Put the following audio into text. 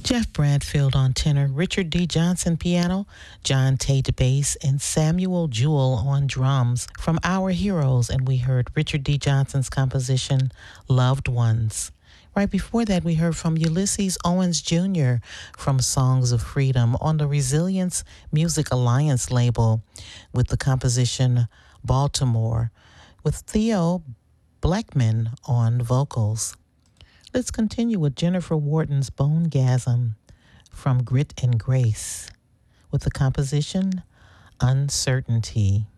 Jeff Bradfield on tenor, Richard D. Johnson piano, John Tate bass, and Samuel Jewell on drums from Our Heroes, and we heard Richard D. Johnson's composition, Loved Ones. Right before that, we heard from Ulysses Owens Jr. from Songs of Freedom on the Resilience Music Alliance label with the composition Baltimore, with Theo Blackman on vocals. Let's continue with Jennifer Wharton's Bonegasm from Grit and Grace with the composition Uncertainty.